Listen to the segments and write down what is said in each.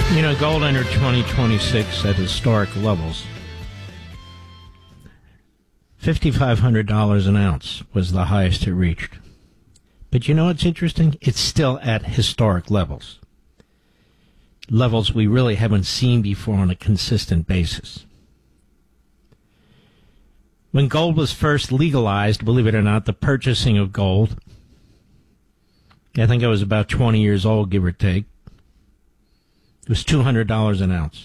You know, gold entered 2026 at historic levels. $5,500 an ounce was the highest it reached. But you know what's interesting? It's still at historic levels. Levels we really haven't seen before on a consistent basis. When gold was first legalized, believe it or not, the purchasing of gold, I think I was about 20 years old, give or take. It was $200 an ounce.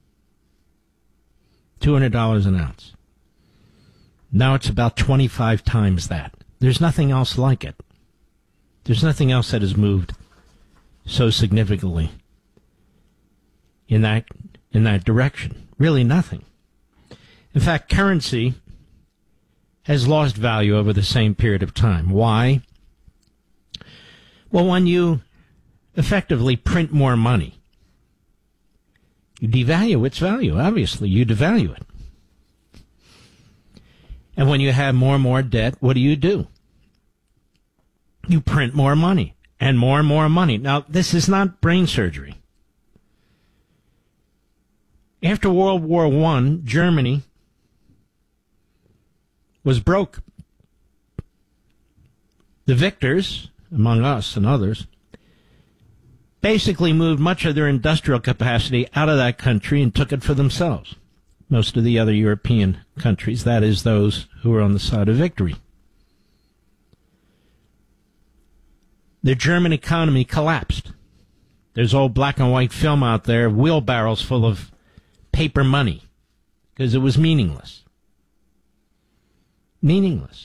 $200 an ounce. Now it's about 25 times that. There's nothing else like it. There's nothing else that has moved so significantly in that direction. Really nothing. In fact, currency has lost value over the same period of time. Why? Well, when you effectively print more money, you devalue its value. Obviously, you devalue it. And when you have more and more debt, what do? You print more money and more money. Now, this is not brain surgery. After World War I, Germany was broke. The victors, among us and others, basically moved much of their industrial capacity out of that country and took it for themselves. Most of the other European countries, that is, those who were on the side of victory. The German economy collapsed. There's old black and white film out there, wheelbarrows full of paper money, because it was meaningless. Meaningless.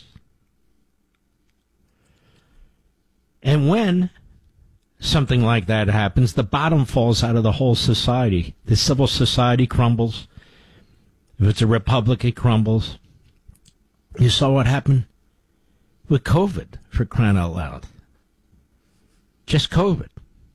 And when something like that happens, the bottom falls out of the whole society. The civil society crumbles. If it's a republic, it crumbles. You saw what happened with COVID, for crying out loud. Just COVID.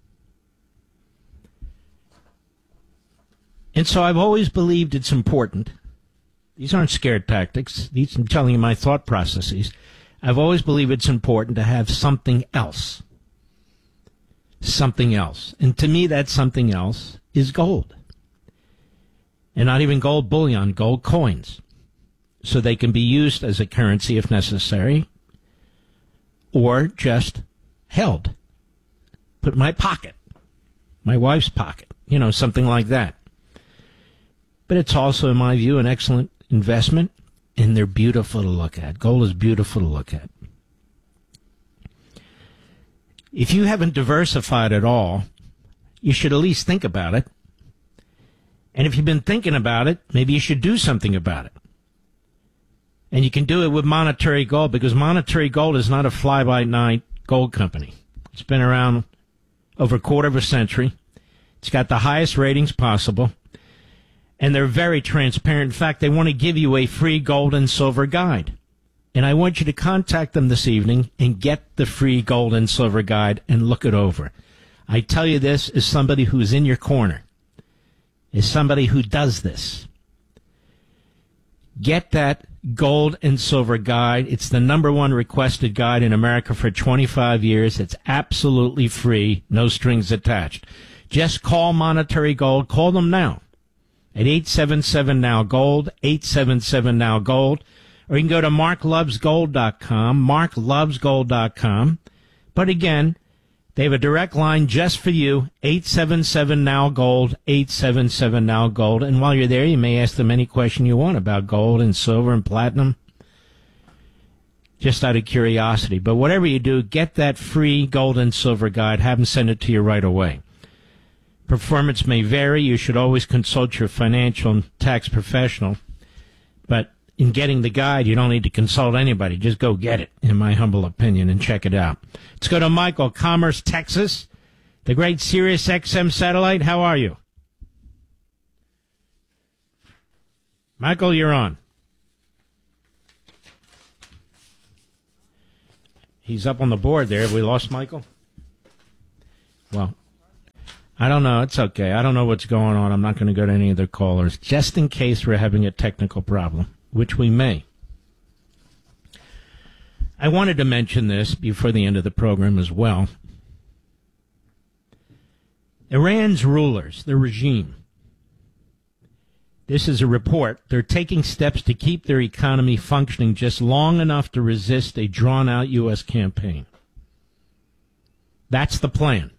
And so I've always believed it's important. These aren't scared tactics. These I'm telling you my thought processes. I've always believed it's important to have something else. Something else. And to me, that something else is gold. And not even gold bullion, gold coins. So they can be used as a currency if necessary, or just held. Put in my pocket, my wife's pocket, something like that. But it's also, in my view, an excellent investment, and they're beautiful to look at. Gold is beautiful to look at. If you haven't diversified at all, you should at least think about it. And if you've been thinking about it, maybe you should do something about it. And you can do it with Monetary Gold, because Monetary Gold is not a fly-by-night gold company. It's been around over a quarter of a century. It's got the highest ratings possible. And they're very transparent. In fact, they want to give you a free gold and silver guide. And I want you to contact them this evening and get the free gold and silver guide and look it over. I tell you this as somebody who's in your corner, as somebody who does this. Get that gold and silver guide. It's the #1 requested guide in America for 25 years. It's absolutely free, no strings attached. Just call Monetary Gold. Call them now at 877-NOW-GOLD, 877-NOW-GOLD. Or you can go to marklovesgold.com, marklovesgold.com. But again, they have a direct line just for you, 877-NOW-GOLD, 877-NOW-GOLD. And while you're there, you may ask them any question you want about gold and silver and platinum, just out of curiosity. But whatever you do, get that free gold and silver guide. Have them send it to you right away. Performance may vary. You should always consult your financial and tax professional. But in getting the guide, you don't need to consult anybody. Just go get it, in my humble opinion, and check it out. Let's go to Michael, Commerce, Texas, the great Sirius XM satellite. How are you? Michael, you're on. He's up on the board there. Have we lost Michael? Well, I don't know. It's okay. I don't know what's going on. I'm not going to go to any of the callers, just in case we're having a technical problem, which we may. I wanted to mention this before the end of the program as well. Iran's rulers, the regime, this is a report, they're taking steps to keep their economy functioning just long enough to resist a drawn-out U.S. campaign. That's the plan.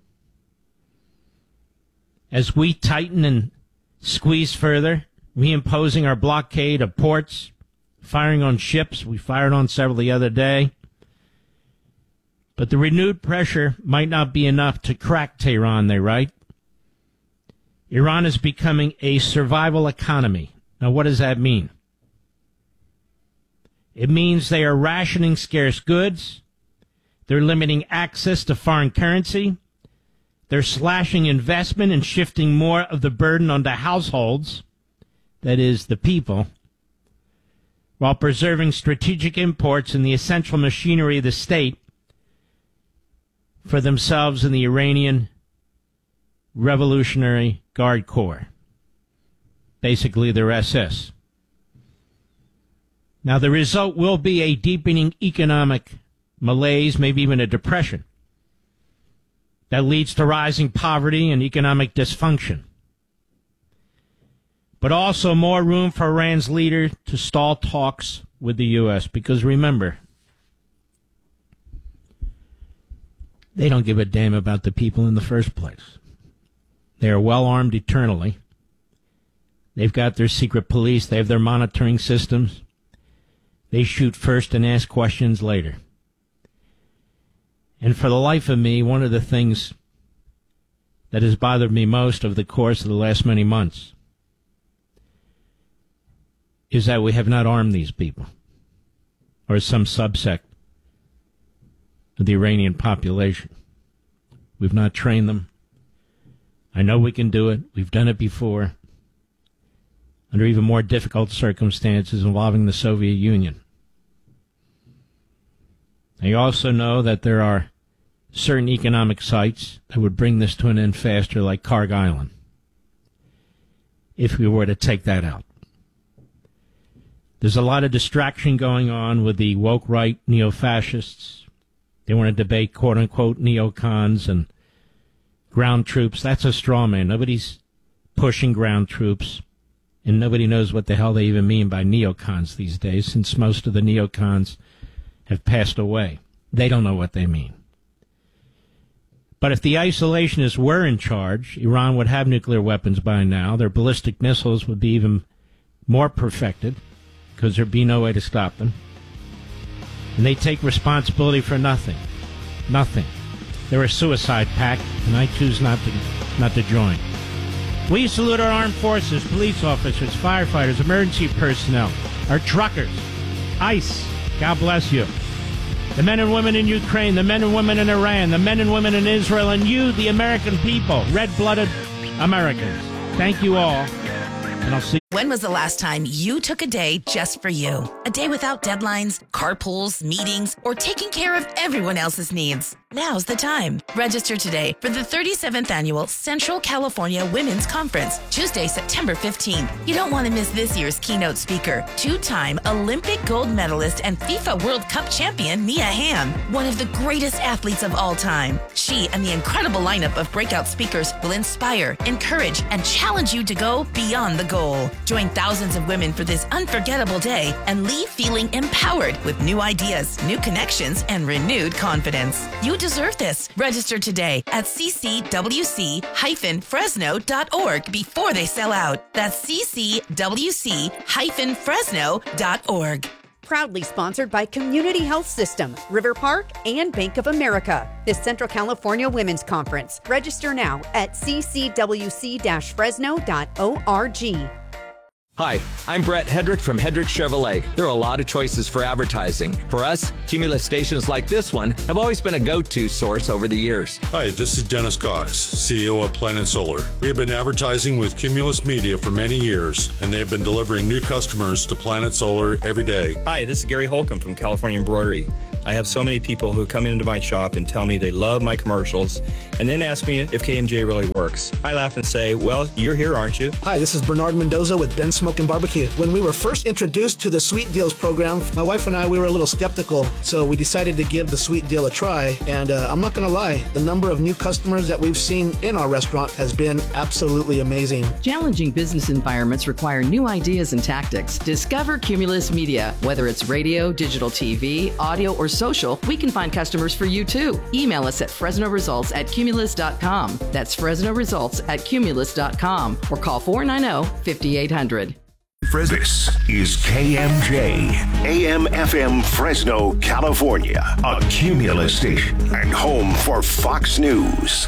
As we tighten and squeeze further, reimposing our blockade of ports, firing on ships, we fired on several the other day, but the renewed pressure might not be enough to crack Tehran, they write. Iran is becoming a survival economy. Now, what does that mean? It means they are rationing scarce goods. They're limiting access to foreign currency. They're slashing investment and shifting more of the burden onto households, that is, the people, while preserving strategic imports and the essential machinery of the state for themselves and the Iranian Revolutionary Guard Corps, basically their SS. Now, the result will be a deepening economic malaise, maybe even a depression, that leads to rising poverty and economic dysfunction. But also more room for Iran's leader to stall talks with the U.S., because remember, they don't give a damn about the people in the first place. They are well armed eternally. They've got their secret police. They have their monitoring systems. They shoot first and ask questions later. And for the life of me, one of the things that has bothered me most over the course of the last many months is that we have not armed these people, or some subsect of the Iranian population. We've not trained them. I know we can do it. We've done it before, under even more difficult circumstances involving the Soviet Union. I also know that there are certain economic sites that would bring this to an end faster, like Karg Island, if we were to take that out. There's a lot of distraction going on with the woke right neo-fascists. They want to debate quote-unquote neocons and ground troops. That's a straw man. Nobody's pushing ground troops, and nobody knows what the hell they even mean by neocons these days, since most of the neocons have passed away. They don't know what they mean. But if the isolationists were in charge, Iran would have nuclear weapons by now. Their ballistic missiles would be even more perfected, because there'd be no way to stop them. And they take responsibility for nothing. Nothing. They're a suicide pact, and I choose not to join. We salute our armed forces, police officers, firefighters, emergency personnel, our truckers, ICE. God bless you. The men and women in Ukraine, the men and women in Iran, the men and women in Israel, and you, the American people, red-blooded Americans. Thank you all, and I'll see you. When was the last time you took a day just for you? A day without deadlines, carpools, meetings, or taking care of everyone else's needs? Now's the time. Register today for the 37th Annual Central California Women's Conference, Tuesday, September 15th. You don't want to miss this year's keynote speaker, two-time Olympic gold medalist and FIFA World Cup champion Mia Hamm, one of the greatest athletes of all time. She and the incredible lineup of breakout speakers will inspire, encourage, and challenge you to go beyond the goal. Join thousands of women for this unforgettable day and leave feeling empowered with new ideas, new connections, and renewed confidence. You deserve this. Register today at ccwc-fresno.org before they sell out. That's ccwc-fresno.org. Proudly sponsored by Community Health System, River Park, and Bank of America. The Central California Women's Conference. Register now at ccwc-fresno.org. Hi, I'm Brett Hedrick from Hedrick Chevrolet. There are a lot of choices for advertising. For us, Cumulus stations like this one have always been a go-to source over the years. Hi, this is Dennis Cox, CEO of Planet Solar. We have been advertising with Cumulus Media for many years, and they have been delivering new customers to Planet Solar every day. Hi, this is Gary Holcomb from California Embroidery. I have so many people who come into my shop and tell me they love my commercials and then ask me if KMJ really works. I laugh and say, well, you're here, aren't you? Hi, this is Bernard Mendoza with Ben Smokin' Barbecue. When we were first introduced to the Sweet Deals program, my wife and I, we were a little skeptical, so we decided to give the Sweet Deal a try. And I'm not going to lie, the number of new customers that we've seen in our restaurant has been absolutely amazing. Challenging business environments require new ideas and tactics. Discover Cumulus Media. Whether it's radio, digital TV, audio, or social, we can find customers for you too. Email us at FresnoResults@Cumulus.com. That's FresnoResults@Cumulus.com or call 490-5800. This is KMJ, AM/FM Fresno, California, a Cumulus station and home for Fox News.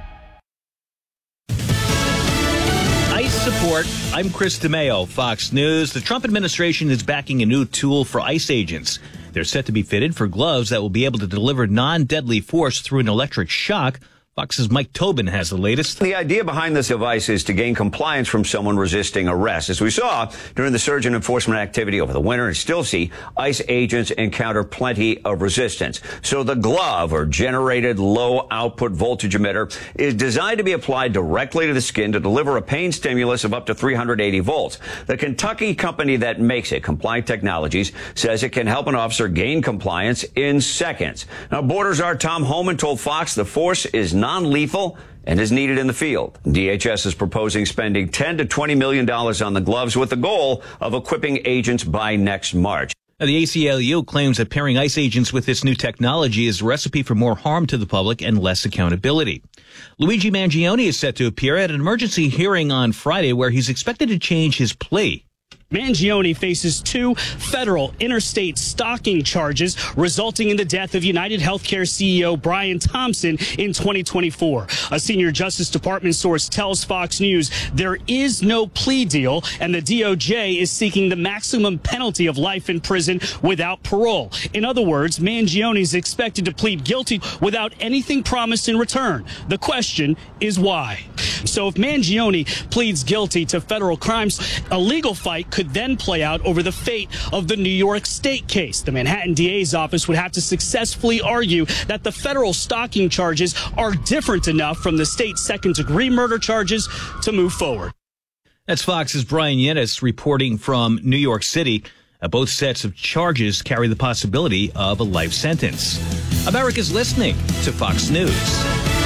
ICE support. I'm Chris DeMeo, Fox News. The Trump administration is backing a new tool for ICE agents. They're set to be fitted for gloves that will be able to deliver non-deadly force through an electric shock. Fox's Mike Tobin has the latest. The idea behind this device is to gain compliance from someone resisting arrest. As we saw during the surge in enforcement activity over the winter and still see, ICE agents encounter plenty of resistance. So the glove, or generated low output voltage emitter, is designed to be applied directly to the skin to deliver a pain stimulus of up to 380 volts. The Kentucky company that makes it, Compliant Technologies, says it can help an officer gain compliance in seconds. Now, Border Czar Tom Homan told Fox the force is non-lethal and is needed in the field. DHS is proposing spending $10 to $20 million on the gloves with the goal of equipping agents by next March. Now, the ACLU claims that pairing ICE agents with this new technology is a recipe for more harm to the public and less accountability. Luigi Mangione is set to appear at an emergency hearing on Friday where he's expected to change his plea. Mangione faces 2 federal interstate stalking charges resulting in the death of United Healthcare CEO Brian Thompson in 2024. A senior Justice Department source tells Fox News there is no plea deal and the DOJ is seeking the maximum penalty of life in prison without parole. In other words, Mangione is expected to plead guilty without anything promised in return. The question is why? So if Mangione pleads guilty to federal crimes, a legal fight could then play out over the fate of the New York State case. The Manhattan DA's office would have to successfully argue that the federal stalking charges are different enough from the state second-degree murder charges to move forward. That's Fox's Brian Yennis reporting from New York City. Both sets of charges carry the possibility of a life sentence. America's listening to Fox News.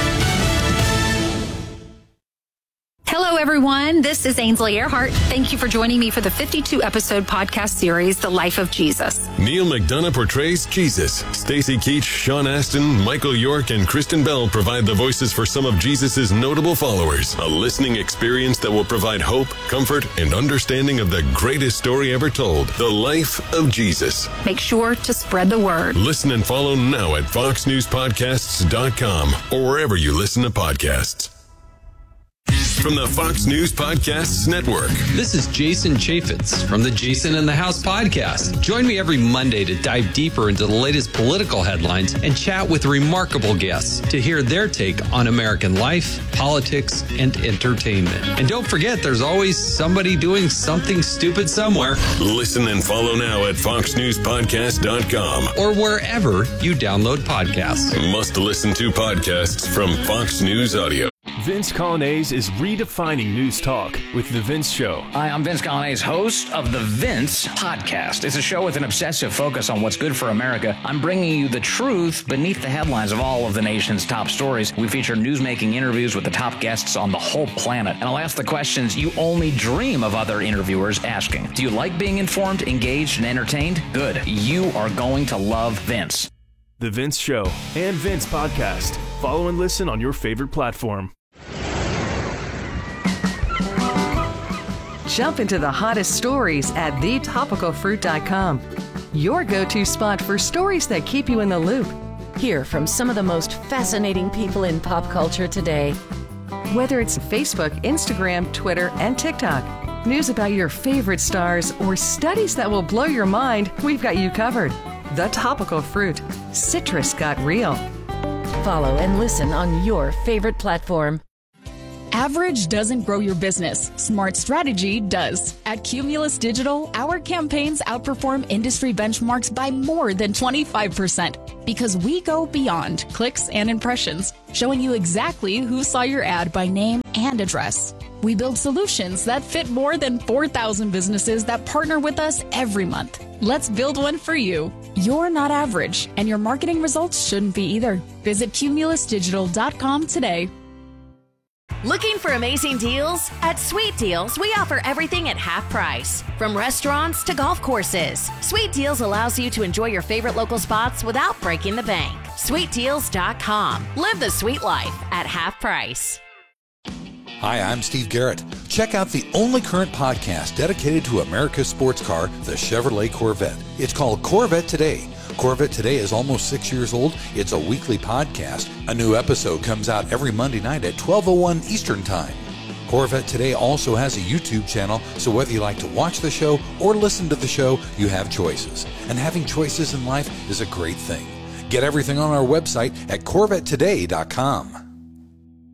Hello, everyone. This is Ainsley Earhart. Thank you for joining me for the 52-episode podcast series, The Life of Jesus. Neil McDonough portrays Jesus. Stacy Keach, Sean Astin, Michael York, and Kristen Bell provide the voices for some of Jesus' notable followers. A listening experience that will provide hope, comfort, and understanding of the greatest story ever told, The Life of Jesus. Make sure to spread the word. Listen and follow now at foxnewspodcasts.com or wherever you listen to podcasts. From the Fox News Podcasts Network. This is Jason Chaffetz from the Jason in the House podcast. Join me every Monday to dive deeper into the latest political headlines and chat with remarkable guests to hear their take on American life, politics, and entertainment. And don't forget, there's always somebody doing something stupid somewhere. Listen and follow now at foxnewspodcast.com or wherever you download podcasts. Must listen to podcasts from Fox News Audio. Vince Coglianese is redefining news talk with The Vince Show. Hi, I'm Vince Coglianese, host of The Vince Podcast. It's a show with an obsessive focus on what's good for America. I'm bringing you the truth beneath the headlines of all of the nation's top stories. We feature newsmaking interviews with the top guests on the whole planet. And I'll ask the questions you only dream of other interviewers asking. Do you like being informed, engaged, and entertained? Good. You are going to love Vince. The Vince Show and Vince Podcast. Follow and listen on your favorite platform. Jump into the hottest stories at thetopicalfruit.com. Your go-to spot for stories that keep you in the loop. Hear from some of the most fascinating people in pop culture today. Whether it's Facebook, Instagram, Twitter, and TikTok, news about your favorite stars, or studies that will blow your mind, we've got you covered. The Topical Fruit. Citrus got real. Follow and listen on your favorite platform. Average doesn't grow your business. Smart strategy does. At Cumulus Digital, our campaigns outperform industry benchmarks by more than 25% because we go beyond clicks and impressions, showing you exactly who saw your ad by name and address. We build solutions that fit more than 4,000 businesses that partner with us every month. Let's build one for you. You're not average, and your marketing results shouldn't be either. Visit cumulusdigital.com today. Looking for amazing deals? At Sweet Deals, we offer everything at half price. From restaurants to golf courses, Sweet Deals allows you to enjoy your favorite local spots without breaking the bank. SweetDeals.com. Live the sweet life at half price. Hi, I'm Steve Garrett. Check out the only current podcast dedicated to America's sports car, the Chevrolet Corvette. It's called Corvette Today. Corvette Today is almost 6 years old. It's a weekly podcast. A new episode comes out every Monday night at 12:01 Eastern Time. Corvette Today also has a YouTube channel, so whether you like to watch the show or listen to the show, you have choices. And having choices in life is a great thing. Get everything on our website at CorvetteToday.com.